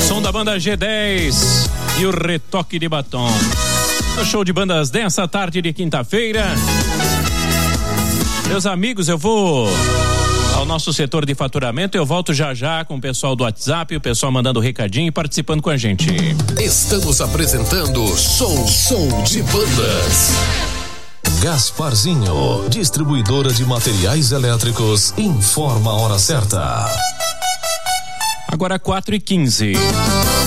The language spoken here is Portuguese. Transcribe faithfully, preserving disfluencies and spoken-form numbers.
Som da banda G dez e o Retoque de Batom. No show de bandas dessa tarde de quinta-feira. Meus amigos, eu vou ao nosso setor de faturamento, eu volto já já com o pessoal do WhatsApp, o pessoal mandando recadinho e participando com a gente. Estamos apresentando Som Som de Bandas. Gasparzinho, distribuidora de materiais elétricos, informa a hora certa. Agora quatro e quinze.